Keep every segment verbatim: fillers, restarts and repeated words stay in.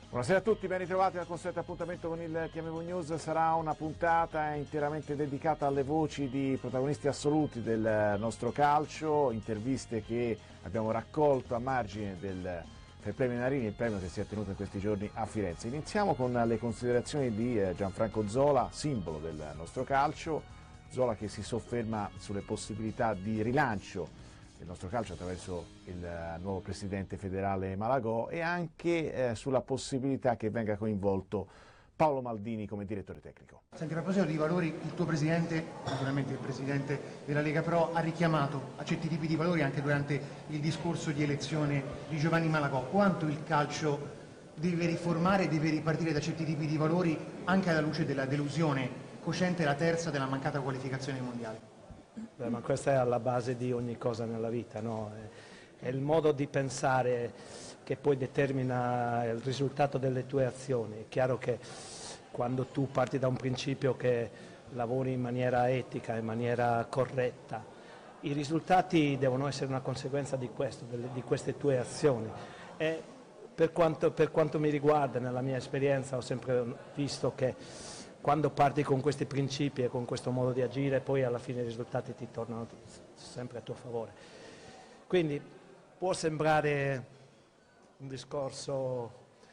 Buonasera a tutti, ben ritrovati al consueto appuntamento con il T M V News. Sarà una puntata interamente dedicata alle voci di protagonisti assoluti del nostro calcio, interviste che abbiamo raccolto a margine del Fair Play Menarini, il premio che si è tenuto in questi giorni a Firenze. Iniziamo con le considerazioni di Gianfranco Zola, simbolo del nostro calcio. Zola che si sofferma sulle possibilità di rilancio del nostro calcio attraverso il nuovo presidente federale Malagò e anche eh, sulla possibilità che venga coinvolto Paolo Maldini come direttore tecnico. Senti, a proposito di valori, il tuo presidente, naturalmente il presidente della Lega Pro, ha richiamato a certi tipi di valori anche durante il discorso di elezione di Giovanni Malagò. Quanto il calcio deve riformare, deve ripartire da certi tipi di valori anche alla luce della delusione cosciente la terza della mancata qualificazione ai mondiali? Beh, ma questa è alla base di ogni cosa nella vita, no? È il modo di pensare che poi determina il risultato delle tue azioni. È chiaro che quando tu parti da un principio che lavori in maniera etica, in maniera corretta, i risultati devono essere una conseguenza di questo, delle, di queste tue azioni. E per quanto, per quanto mi riguarda, nella mia esperienza, ho sempre visto che quando parti con questi principi e con questo modo di agire, poi alla fine i risultati ti tornano sempre a tuo favore. Quindi può sembrare un discorso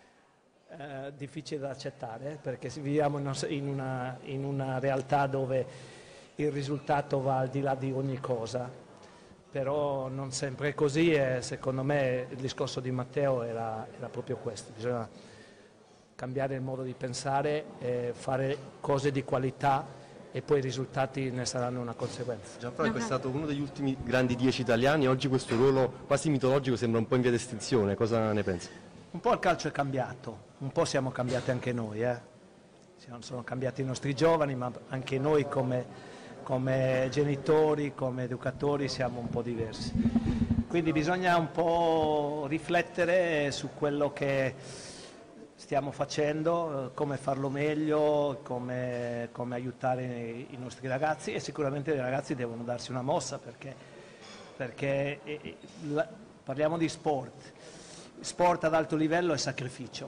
eh, difficile da accettare, perché viviamo in una, in una realtà dove il risultato va al di là di ogni cosa, però non sempre è così e secondo me il discorso di Matteo era, era proprio questo. Bisogna cambiare il modo di pensare, eh, fare cose di qualità e poi i risultati ne saranno una conseguenza. Gianfranco è stato uno degli ultimi grandi dieci italiani, oggi questo ruolo quasi mitologico sembra un po' in via d'estinzione, cosa ne pensi? Un po' il calcio è cambiato, un po' siamo cambiati anche noi, eh? sono cambiati i nostri giovani, ma anche noi come, come genitori, come educatori siamo un po' diversi. Quindi bisogna un po' riflettere su quello che stiamo facendo, come farlo meglio, come, come aiutare i nostri ragazzi e sicuramente i ragazzi devono darsi una mossa perché, perché eh, la, parliamo di sport, sport ad alto livello è sacrificio,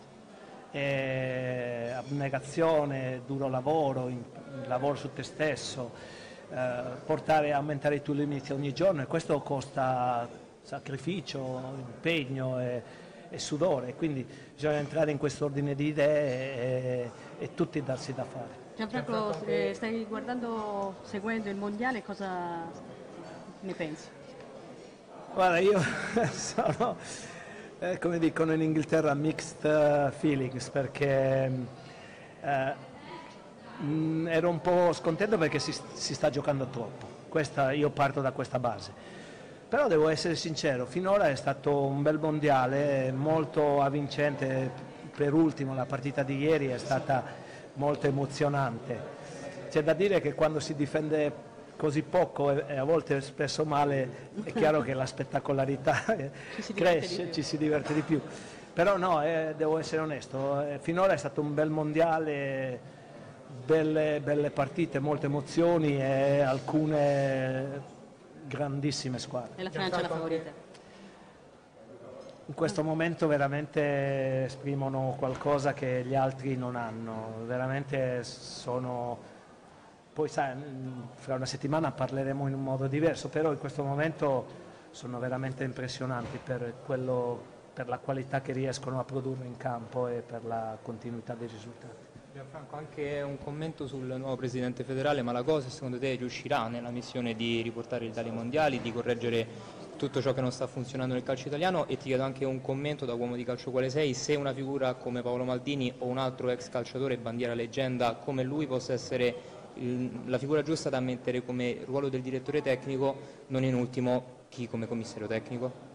è abnegazione, duro lavoro, in, lavoro su te stesso, eh, portare a aumentare i tuoi limiti ogni giorno e questo costa sacrificio, impegno e e sudore, quindi bisogna entrare in questo ordine di idee e, e tutti darsi da fare. Gianfranco, eh, stai guardando, seguendo il mondiale, cosa ne pensi? Guarda, io sono, eh, come dicono in Inghilterra, mixed feelings, perché eh, mh, ero un po' scontento perché si, si sta giocando troppo. Questa, io parto da questa base. Però devo essere sincero, finora è stato un bel mondiale, molto avvincente, per ultimo la partita di ieri è stata molto emozionante. C'è da dire che quando si difende così poco e a volte spesso male è chiaro che la spettacolarità ci cresce, ci si diverte di più. Però no, eh, devo essere onesto, eh, finora è stato un bel mondiale, belle, belle partite, molte emozioni e alcune grandissime squadre. E la Francia è la favorita? In questo momento veramente esprimono qualcosa che gli altri non hanno, veramente sono, poi sai, fra una settimana parleremo in un modo diverso, però in questo momento sono veramente impressionanti per, quello, per la qualità che riescono a produrre in campo e per la continuità dei risultati. Gianfranco, anche un commento sul nuovo presidente federale Malagò, se secondo te riuscirà nella missione di riportare l'Italia ai mondiali, di correggere tutto ciò che non sta funzionando nel calcio italiano, e ti chiedo anche un commento da uomo di calcio quale sei, se una figura come Paolo Maldini o un altro ex calciatore bandiera leggenda come lui possa essere il, la figura giusta da mettere come ruolo del direttore tecnico, non in ultimo chi come commissario tecnico?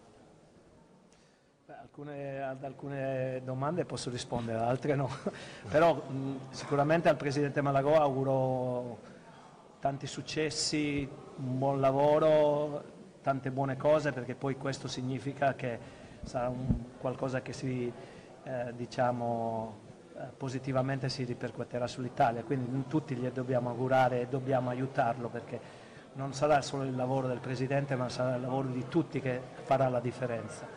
Alcune, ad alcune domande posso rispondere, ad altre no, però mh, sicuramente al Presidente Malagò auguro tanti successi, un buon lavoro, tante buone cose, perché poi questo significa che sarà un, qualcosa che si, eh, diciamo, eh, positivamente si ripercuoterà sull'Italia, quindi tutti gli dobbiamo augurare e dobbiamo aiutarlo, perché non sarà solo il lavoro del Presidente ma sarà il lavoro di tutti che farà la differenza.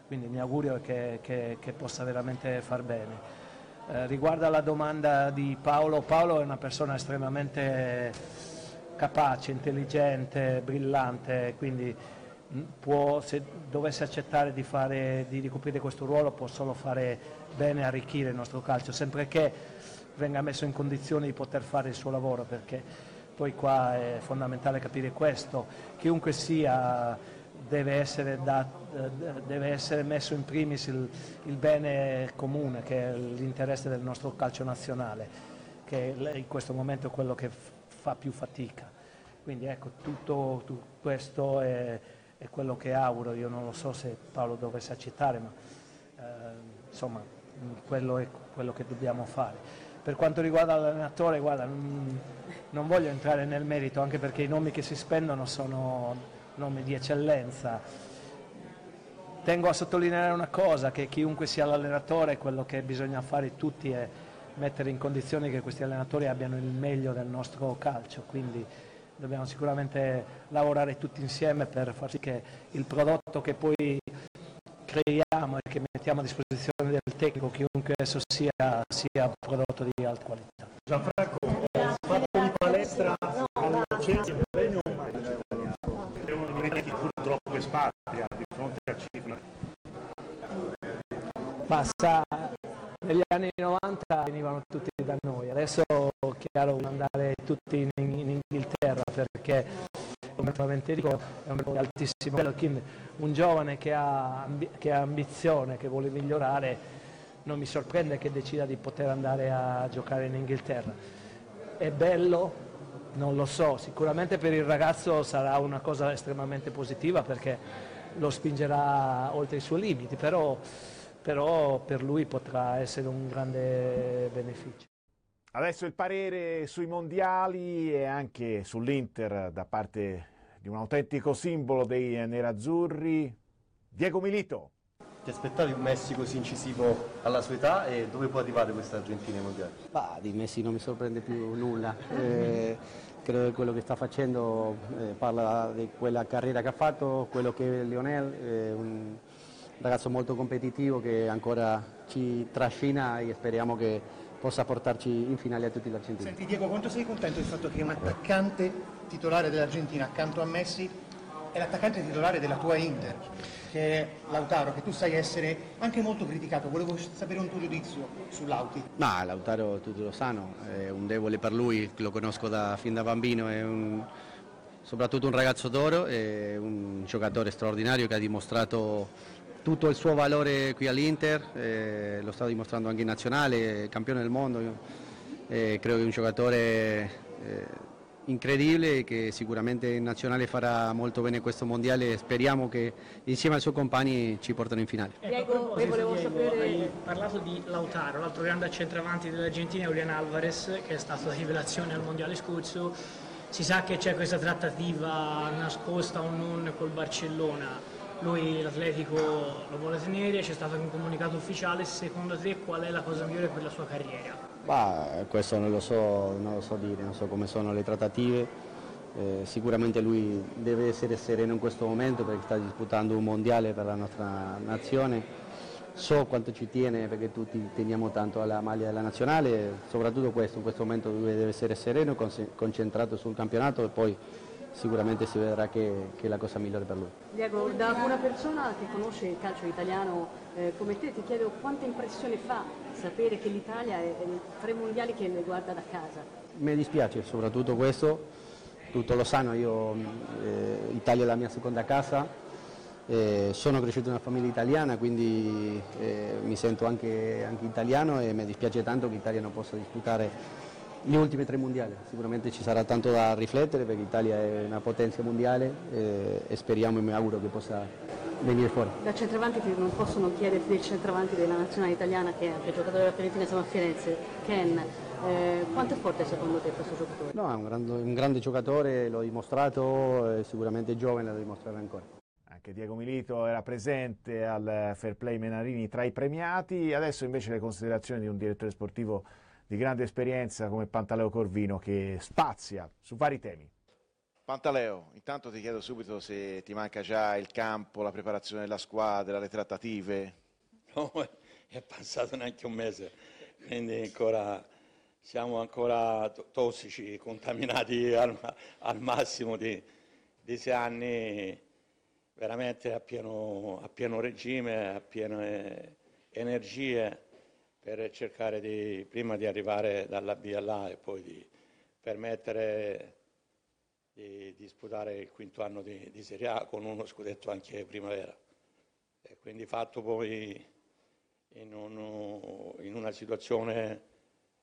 quindi il mio augurio è che, che, che possa veramente far bene. Eh, riguardo alla domanda di Paolo, Paolo è una persona estremamente capace, intelligente, brillante, quindi può, se dovesse accettare di, fare, di ricoprire questo ruolo, può solo fare bene e arricchire il nostro calcio, sempre che venga messo in condizione di poter fare il suo lavoro, perché poi qua è fondamentale capire questo: chiunque sia deve essere, da, deve essere messo in primis il, il bene comune, che è l'interesse del nostro calcio nazionale, che in questo momento è quello che fa più fatica. Quindi ecco, tutto, tutto questo è, è quello che auguro. Io non lo so se Paolo dovesse accettare, ma eh, insomma quello è quello che dobbiamo fare. Per quanto riguarda l'allenatore, guarda, non, non voglio entrare nel merito, anche perché i nomi che si spendono sono nomi di eccellenza. Tengo a sottolineare una cosa, che chiunque sia l'allenatore, quello che bisogna fare tutti è mettere in condizione che questi allenatori abbiano il meglio del nostro calcio, quindi dobbiamo sicuramente lavorare tutti insieme per far sì che il prodotto che poi creiamo e che mettiamo a disposizione del tecnico, chiunque esso sia, sia un prodotto di alta qualità. Gianfranco, ho fatto in palestra alla Chelsea Premium, devono rimanere purtroppo espatria di fronte a cifre. Passa, negli anni novanta venivano tutti da noi, adesso è chiaro andare tutti in, in Inghilterra, perché veramente dico, è un di altissimo livello. Un giovane che ha, che ha ambizione, che vuole migliorare, non mi sorprende che decida di poter andare a giocare in Inghilterra. È bello? Non lo so, sicuramente per il ragazzo sarà una cosa estremamente positiva, perché lo spingerà oltre i suoi limiti, però, però per lui potrà essere un grande beneficio. Adesso il parere sui mondiali e anche sull'Inter da parte di un autentico simbolo dei nerazzurri, Diego Milito. Ti aspettavi un Messi così incisivo alla sua età, e dove può arrivare questa Argentina ai mondiali? Bah, di Messi non mi sorprende più nulla, eh, credo che quello che sta facendo eh, parla di quella carriera che ha fatto, quello che è Lionel, è un ragazzo molto competitivo che ancora ci trascina e speriamo che possa portarci in finale a tutti gli argentini. Senti Diego, quanto sei contento del fatto che un attaccante titolare dell'Argentina accanto a Messi è l'attaccante titolare della tua Inter, che è Lautaro, che tu sai essere anche molto criticato? Volevo sapere un tuo giudizio su Lauti. No, Lautaro tutti lo sanno, è un debole per lui, lo conosco da, fin da bambino, è un, soprattutto un ragazzo d'oro, è un giocatore straordinario che ha dimostrato tutto il suo valore qui all'Inter, eh, lo sta dimostrando anche in nazionale, campione del mondo, eh, credo che è un giocatore eh, incredibile, che sicuramente in nazionale farà molto bene questo mondiale, speriamo che insieme ai suoi compagni ci portano in finale. Diego, io volevo sapere... Hai parlato di Lautaro, l'altro grande centravanti dell'Argentina è Julián Álvarez, che è stato la rivelazione al mondiale scorso. Si sa che c'è questa trattativa nascosta o non col Barcellona. Lui l'Atletico lo vuole tenere, c'è stato un comunicato ufficiale. Secondo te qual è la cosa migliore per la sua carriera? Bah, questo non lo so, non lo so dire, non so come sono le trattative, eh, sicuramente lui deve essere sereno in questo momento perché sta disputando un mondiale per la nostra nazione, so quanto ci tiene perché tutti teniamo tanto alla maglia della nazionale, soprattutto questo, in questo momento lui deve essere sereno, concentrato sul campionato e poi sicuramente si vedrà che, che è la cosa migliore per lui. Diego, da una persona che conosce il calcio italiano eh, come te, ti chiedo quanta impressione fa sapere che l'Italia è tra i mondiali che le guarda da casa. Mi dispiace soprattutto questo, tutto lo sanno, io eh, Italia è la mia seconda casa, eh, sono cresciuto in una famiglia italiana, quindi eh, mi sento anche, anche italiano e mi dispiace tanto che l'Italia non possa disputare gli ultimi tre mondiali. Sicuramente ci sarà tanto da riflettere perché l'Italia è una potenza mondiale eh, e speriamo e mi auguro che possa venire fuori. Da centravanti che non possono chiederti del centravanti della nazionale italiana, che è anche giocatore della Fiorentina, siamo a Firenze, Ken, eh, quanto è forte secondo te questo giocatore? No, è un grande, un grande giocatore, l'ho dimostrato, è sicuramente giovane, lo dimostrerà ancora. Anche Diego Milito era presente al Fair Play Menarini tra i premiati. Adesso invece le considerazioni di un direttore sportivo di grande esperienza come Pantaleo Corvino, che spazia su vari temi. Pantaleo, intanto ti chiedo subito se ti manca già il campo, la preparazione della squadra, le trattative. No, è passato neanche un mese, quindi ancora, siamo ancora tossici, contaminati al, al massimo di, di sei anni, veramente a pieno, a pieno regime, a piene energie per cercare di, prima di arrivare dalla B all'A e poi di permettere di disputare il quinto anno di, di Serie A con uno scudetto anche primavera. E quindi fatto poi in, un, in una situazione